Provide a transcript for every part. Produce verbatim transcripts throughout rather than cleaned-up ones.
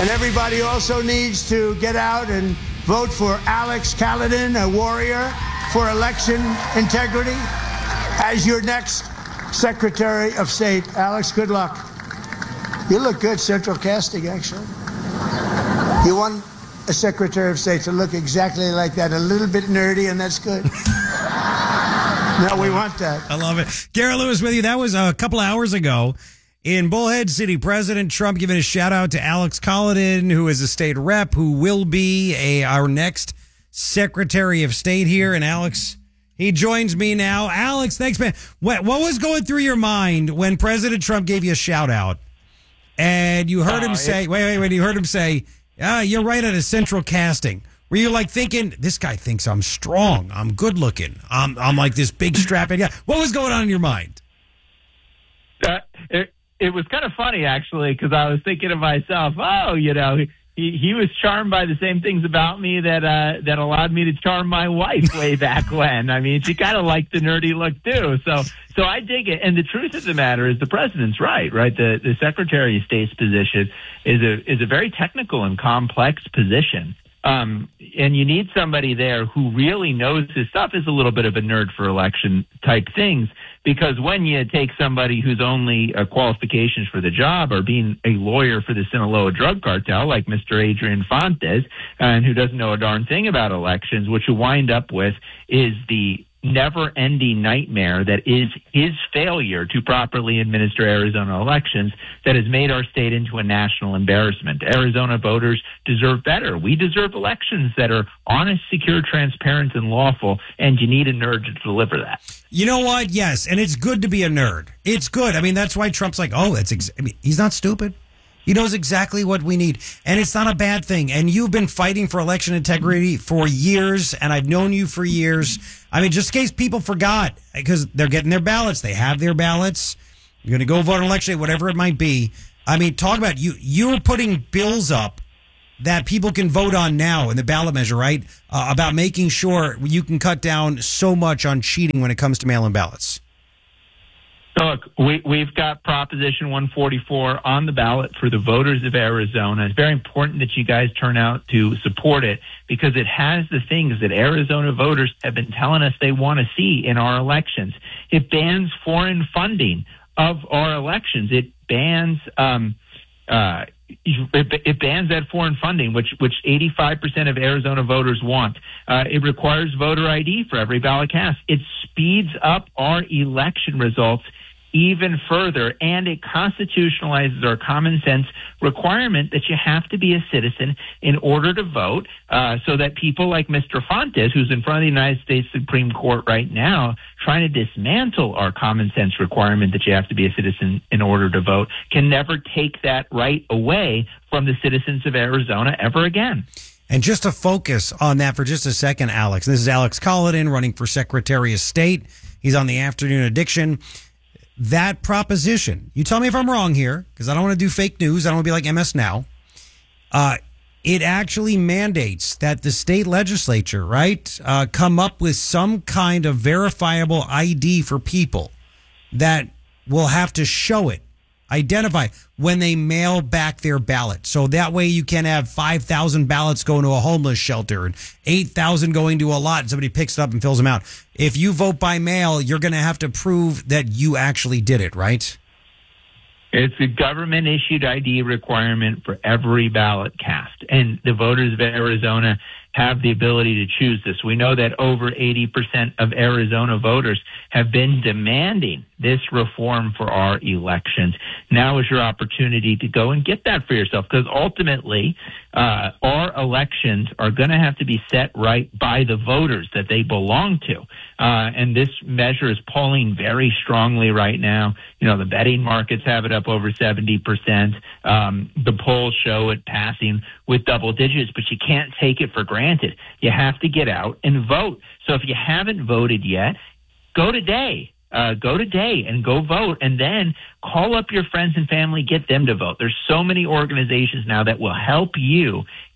And everybody also needs to get out and vote for Alex Caledon, a warrior for election integrity, as your next Secretary of State. Alex, good luck. You look good, central casting, actually. You want a Secretary of State to look exactly like that, a little bit nerdy, and that's good. No, we want that. I love it. Garrett Lewis with you. That was a couple hours ago in Bullhead City. President Trump giving a shout out to Alex Caledon, who is a state rep, who will be a our next Secretary of State here. And Alex, he joins me now. Alex, thanks, man. What, what was going through your mind when President Trump gave you a shout out and you heard uh, him say, wait, wait, wait, you heard him say, ah, you're right at a central casting. Were you like thinking, this guy thinks I'm strong, I'm good looking, I'm, I'm like this big strapping guy? What was going on in your mind? Uh, it, it was kind of funny, actually, because I was thinking to myself, oh, you know, he, he was charmed by the same things about me that uh, that allowed me to charm my wife way back when. I mean, she kind of liked the nerdy look, too. So so I dig it. And the truth of the matter is the president's right, right? The, the Secretary of State's position is a is a very technical and complex position. Um, and you need somebody there who really knows his stuff, is a little bit of a nerd for election type things, because when you take somebody whose only uh, qualifications for the job are being a lawyer for the Sinaloa drug cartel, like Mister Adrian Fontes, and who doesn't know a darn thing about elections, what you wind up with is the never-ending nightmare that is his failure to properly administer Arizona elections that has made our state into a national embarrassment. Arizona voters deserve better. We deserve elections that are honest, secure, transparent, and lawful, and you need a nerd to deliver that. You know what? Yes, and it's good to be a nerd. It's good. I mean, that's why Trump's like, oh, that's ex- I mean, he's not stupid. He knows exactly what we need, and it's not a bad thing. And you've been fighting for election integrity for years, and I've known you for years. I mean, just in case people forgot, because they're getting their ballots. They have their ballots. You're going to go vote on election day, whatever it might be. I mean, talk about you. You're putting bills up that people can vote on now in the ballot measure, right? Uh, about making sure you can cut down so much on cheating when it comes to mail-in ballots. So look, we, we've got Proposition one forty-four on the ballot for the voters of Arizona. It's very important that you guys turn out to support it because it has the things that Arizona voters have been telling us they want to see in our elections. It bans foreign funding of our elections. It bans um, uh, it, it bans that foreign funding, which which eighty-five percent of Arizona voters want. Uh, it requires voter I D for every ballot cast. It speeds up our election results even further, and it constitutionalizes our common sense requirement that you have to be a citizen in order to vote, uh, so that people like Mister Fontes, who's in front of the United States Supreme Court right now, trying to dismantle our common sense requirement that you have to be a citizen in order to vote, can never take that right away from the citizens of Arizona ever again. And just to focus on that for just a second, Alex, this is Alex Caledon running for Secretary of State. He's on the Afternoon Addiction. That proposition, you tell me if I'm wrong here, because I don't want to do fake news. I don't want to be like M S Now. Uh, it actually mandates that the state legislature, right, uh, come up with some kind of verifiable I D for people that will have to show it, identify when they mail back their ballot. So that way you can have five thousand ballots going to a homeless shelter and eight thousand going to a lot and somebody picks it up and fills them out. If you vote by mail, you're going to have to prove that you actually did it, right? It's a government-issued I D requirement for every ballot cast, and the voters of Arizona have the ability to choose this. We know that over eighty percent of Arizona voters have been demanding this reform for our elections. Now is your opportunity to go and get that for yourself, because ultimately uh, our elections are going to have to be set right by the voters that they belong to. Uh, and this measure is polling very strongly right now. You know, the betting markets have it up over seventy percent. Um, the polls show it passing with double digits, but you can't take it for granted. You have to get out and vote. So if you haven't voted yet, go today. Uh, go today and go vote, and then call up your friends and family, get them to vote. There's so many organizations now that will help you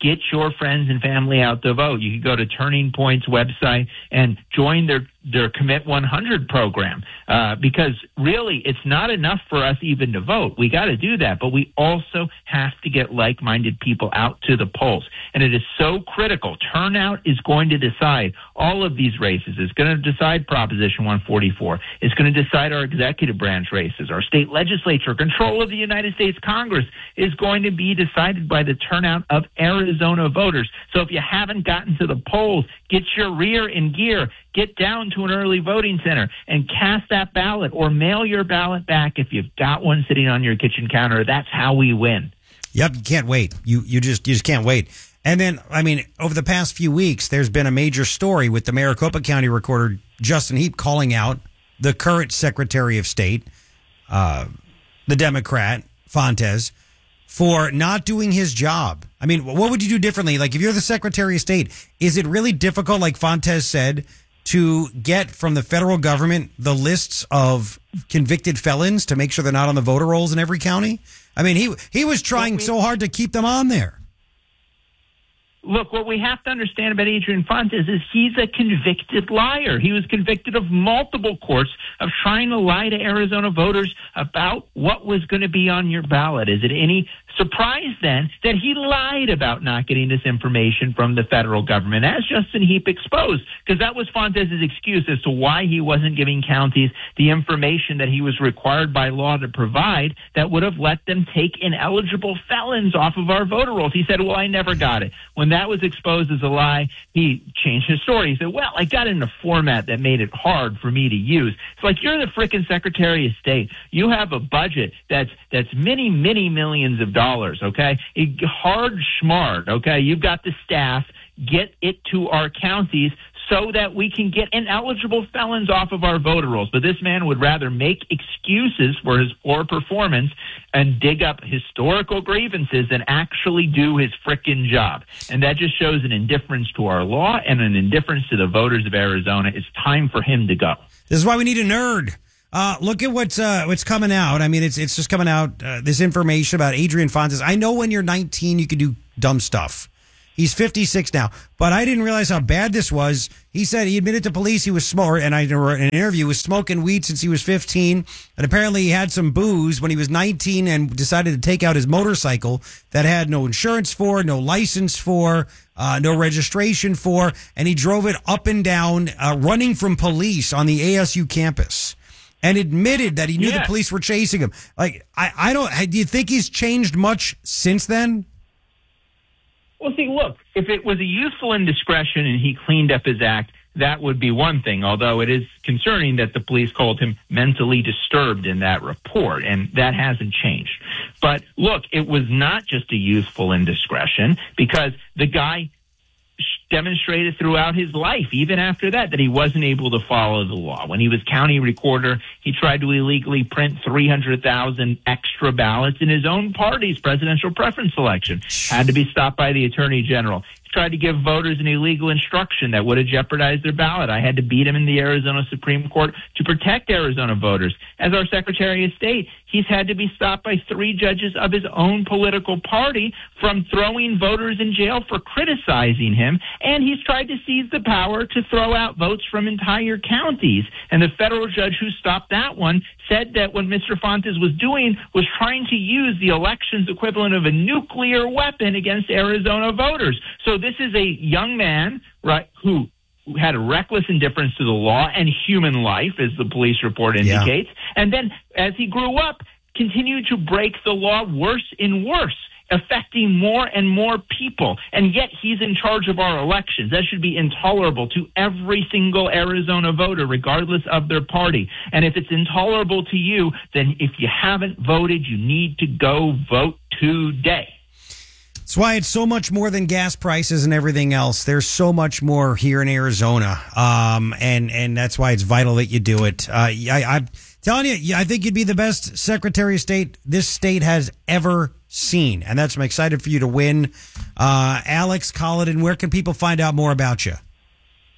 get your friends and family out to vote. You can go to Turning Point's website and join their their Commit one hundred program, uh, because really it's not enough for us even to vote. We got to do that, but we also have to get like-minded people out to the polls. And it is so critical. Turnout is going to decide all of these races. It's going to decide Proposition one forty-four. It's going to decide our executive branch races. Our state legislature, control of the United States Congress is going to be decided by the turnout of Arizona voters. So if you haven't gotten to the polls, get your rear in gear. Get down to an early voting center and cast that ballot, or mail your ballot back if you've got one sitting on your kitchen counter. That's how we win. Yep, you can't wait. You you just you just can't wait. And then, I mean, over the past few weeks, there's been a major story with the Maricopa County Recorder Justin Heap calling out the current Secretary of State, uh, the Democrat Fontes, for not doing his job. I mean, what would you do differently? Like, if you're the Secretary of State, is it really difficult, like Fontes said, to get from the federal government the lists of convicted felons to make sure they're not on the voter rolls in every county? I mean, he he was trying so hard to keep them on there. Look, what we have to understand about Adrian Fontes is he's a convicted liar. He was convicted of multiple courts of trying to lie to Arizona voters about what was going to be on your ballot. Is it any surprise then that he lied about not getting this information from the federal government, as Justin Heap exposed? Because that was Fontes' excuse as to why he wasn't giving counties the information that he was required by law to provide that would have let them take ineligible felons off of our voter rolls. He said, well, I never got it. When that was exposed as a lie, he changed his story. He said, well, I got it in a format that made it hard for me to use. It's like, you're the frickin' Secretary of State. You have a budget that's that's many, many millions of dollars, okay? Hard schmart, okay? You've got the staff. Get it to our counties so that we can get ineligible felons off of our voter rolls. But this man would rather make excuses for his poor performance and dig up historical grievances than actually do his frickin' job. And that just shows an indifference to our law and an indifference to the voters of Arizona. It's time for him to go. This is why we need a nerd. Uh, look at what's uh, what's coming out. I mean, it's it's just coming out, uh, this information about Adrian Fontes. I know when you're nineteen, you can do dumb stuff. He's fifty-six now, but I didn't realize how bad this was. He said he admitted to police he was smoking, and I in an interview was smoking weed since he was fifteen, and apparently he had some booze when he was nineteen and decided to take out his motorcycle that had no insurance for, no license for, uh, no registration for, and he drove it up and down, uh, running from police on the A S U campus. And admitted that he knew yeah. the police were chasing him. Like, I, I don't, do you think he's changed much since then? Well, see, look, if it was a youthful indiscretion and he cleaned up his act, that would be one thing, although it is concerning that the police called him mentally disturbed in that report, and that hasn't changed. But look, it was not just a youthful indiscretion, because the guy demonstrated throughout his life, even after that, that he wasn't able to follow the law. When he was county recorder, he tried to illegally print three hundred thousand extra ballots in his own party's presidential preference election. Had to be stopped by the attorney general. He tried to give voters an illegal instruction that would have jeopardized their ballot. I had to beat him in the Arizona Supreme Court to protect Arizona voters. As our Secretary of State, he's had to be stopped by three judges of his own political party from throwing voters in jail for criticizing him. And he's tried to seize the power to throw out votes from entire counties. And the federal judge who stopped that one said that what Mister Fontes was doing was trying to use the elections equivalent of a nuclear weapon against Arizona voters. So this is a young man, right, who had a reckless indifference to the law and human life, as the police report indicates. Yeah. And then as he grew up, continued to break the law worse and worse, affecting more and more people. And yet he's in charge of our elections. That should be intolerable to every single Arizona voter, regardless of their party. And if it's intolerable to you, then if you haven't voted, you need to go vote today. That's why it's so much more than gas prices and everything else. There's so much more here in Arizona, um, and and that's why it's vital that you do it. Uh, I, I'm telling you, I think you'd be the best Secretary of State this state has ever seen, and that's I'm excited for you to win. Uh, Alex Colladin, where can people find out more about you?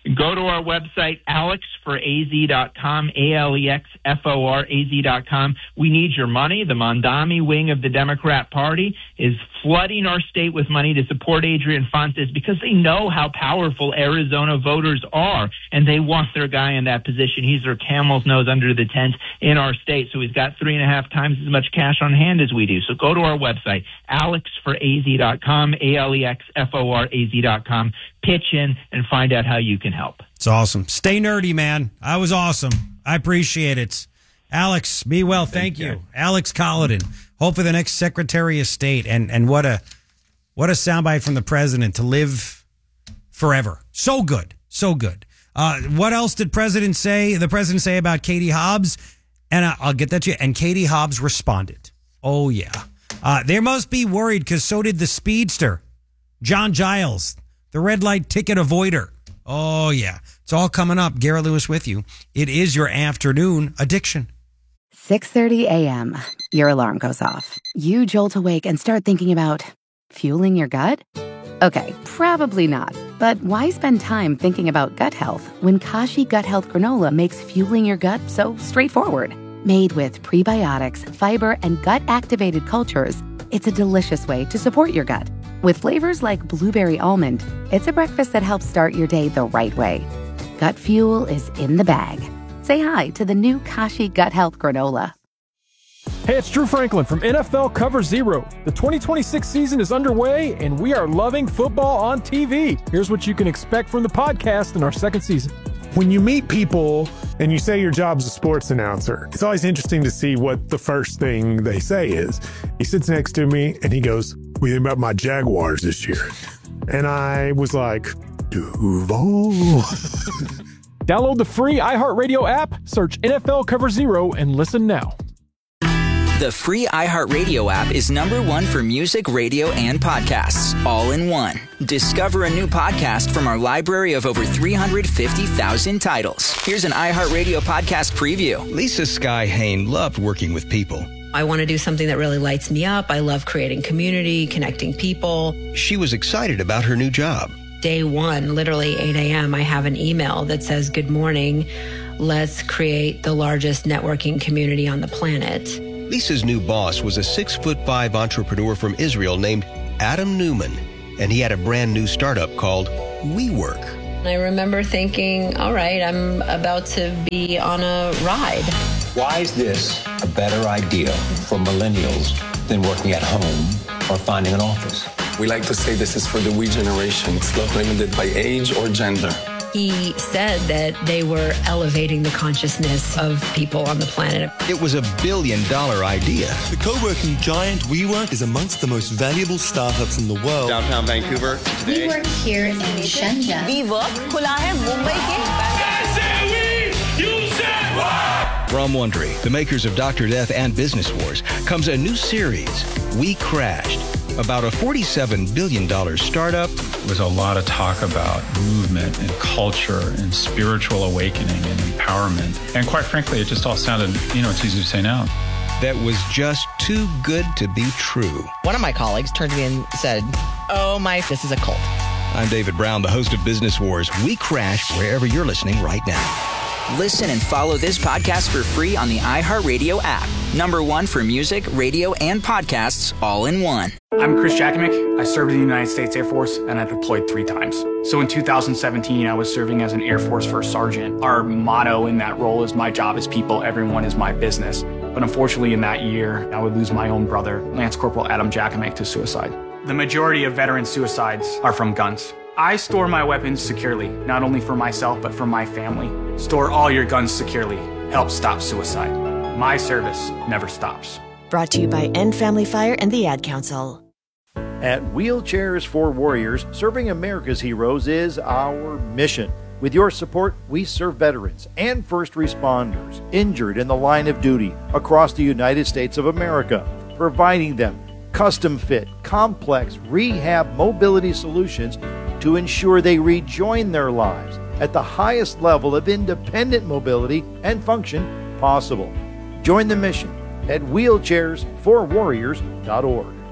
Go to our website, alex for a z dot com, A L E X F O R A Z dot com. We need your money. The Mondami wing of the Democrat Party is flooding our state with money to support Adrian Fontes because they know how powerful Arizona voters are, and they want their guy in that position. He's their camel's nose under the tent in our state, so he's got three and a half times as much cash on hand as we do. So go to our website, alex for a z dot com, A L E X F O R A Z dot com. Pitch in and find out how you can help. It's awesome. Stay nerdy, man. I was awesome. I appreciate it. Alex, be well. Thank, Thank you. you. Alex Collodon, hopefully the next Secretary of State. And and what a what a soundbite from the president to live forever. So good. So good. Uh, what else did President say? The president say about Katie Hobbs? And I, I'll get that to you. And Katie Hobbs responded. Oh, yeah. Uh, they must be worried because so did the speedster, John Giles, the red light ticket avoider. Oh, yeah. It's all coming up. Garrett Lewis with you. It is your afternoon addiction. six thirty a.m. Your alarm goes off. You jolt awake and start thinking about fueling your gut? Okay, probably not. But why spend time thinking about gut health when Kashi Gut Health Granola makes fueling your gut so straightforward? Made with prebiotics, fiber, and gut-activated cultures, it's a delicious way to support your gut. With flavors like blueberry almond, it's a breakfast that helps start your day the right way. Gut fuel is in the bag. Say hi to the new Kashi Gut Health Granola. Hey, it's Drew Franklin from N F L Cover Zero. The twenty twenty-six season is underway, and we are loving football on T V. Here's what you can expect from the podcast in our second season. When you meet people and you say your job's a sports announcer, it's always interesting to see what the first thing they say is. He sits next to me and he goes, "What do you think about my Jaguars this year?" And I was like, Duval. Download the free iHeartRadio app, search N F L Cover Zero, and listen now. The free iHeartRadio app is number one for music, radio, and podcasts, all in one. Discover a new podcast from our library of over three hundred fifty thousand titles. Here's an iHeartRadio podcast preview. Lisa Sky Hain loved working with people. I want to do something that really lights me up. I love creating community, connecting people. She was excited about her new job. Day one, literally eight a.m., I have an email that says, "Good morning. Let's create the largest networking community on the planet." Lisa's new boss was a six foot five entrepreneur from Israel named Adam Newman, and he had a brand new startup called WeWork. I remember thinking, all right, I'm about to be on a ride. Why is this a better idea for millennials than working at home or finding an office? We like to say this is for the we generation. It's not limited by age or gender. He said that they were elevating the consciousness of people on the planet. It was a billion dollar idea. The co-working giant WeWork is amongst the most valuable startups in the world. Downtown Vancouver today. We work here in Shenzhen. WeWork खुला है मुंबई के. From Wondery, the makers of Doctor Death and Business Wars, comes a new series, We Crashed, about a forty-seven billion dollars startup. There was a lot of talk about movement and culture and spiritual awakening and empowerment. And quite frankly, it just all sounded, you know, it's easy to say now. That was just too good to be true. One of my colleagues turned to me and said, "Oh my, this is a cult." I'm David Brown, the host of Business Wars. We Crash wherever you're listening right now. Listen and follow this podcast for free on the iHeartRadio app. Number one for music, radio, and podcasts, all in one. I'm Chris Jakimick. I served in the United States Air Force, and I deployed three times. So in two thousand seventeen, I was serving as an Air Force First Sergeant. Our motto in that role is, "My job is people, everyone is my business." But unfortunately, in that year, I would lose my own brother, Lance Corporal Adam Jakimick, to suicide. The majority of veteran suicides are from guns. I store my weapons securely, not only for myself, but for my family. Store all your guns securely. Help stop suicide. My service never stops. Brought to you by End Family Fire and the Ad Council. At Wheelchairs for Warriors, serving America's heroes is our mission. With your support, we serve veterans and first responders injured in the line of duty across the United States of America, providing them custom-fit, complex rehab mobility solutions to ensure they rejoin their lives at the highest level of independent mobility and function possible. Join the mission at wheelchairs for warriors dot org.